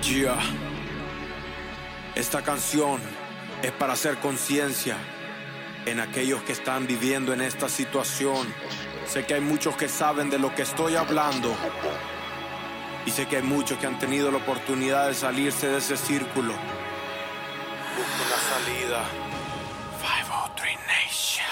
Yeah. Esta canción es para hacer conciencia en aquellos que están viviendo en esta situación. Sé que hay muchos que saben de lo que estoy hablando y sé que hay muchos que han tenido la oportunidad de salirse de ese círculo. Busquen la salida.